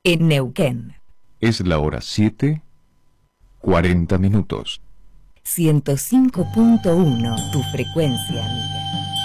en Neuquén. Es la hora 7:40. 105.1, tu frecuencia, amiga.